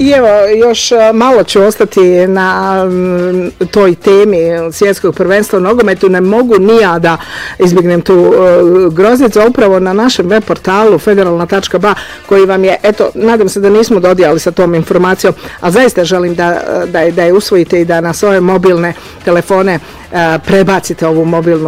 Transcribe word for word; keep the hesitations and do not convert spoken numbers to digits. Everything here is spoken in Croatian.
I evo, još malo ću ostati na toj temi svjetskog prvenstva u nogometu. Ne mogu ni ja da izbjegnem tu groznicu, a upravo na našem web portalu federalna tačka ba koji vam je, eto, nadam se da nismo dodijali sa tom informacijom, a zaista želim da, da, da je usvojite i da na svoje mobilne telefone prebacite ovu mobilnu